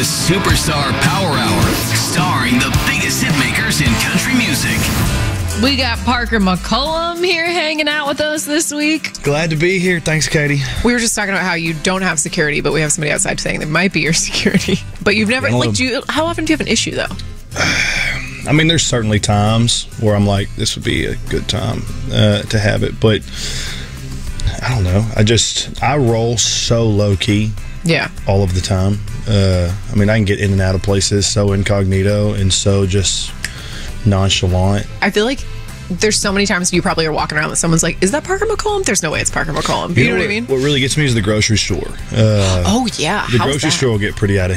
Superstar Power Hour, starring the biggest hit makers in country music. We got Parker McCollum here hanging out with us this week. Glad to be here. Thanks, Katie. We were just talking about how you don't have security, but we have somebody outside saying they might be your security. But you've never, how often do you have an issue, though? I mean, there's certainly times where I'm like, this would be a good time to have it. But I don't know. I roll so low-key. Yeah. All of the time. I mean, I can get in and out of places so incognito and so just nonchalant. I feel like there's so many times you probably are walking around with someone's like, is that Parker McCollum? There's no way it's Parker McCollum. You know what I mean? What really gets me is the grocery store. Oh, yeah. The grocery store will get pretty out of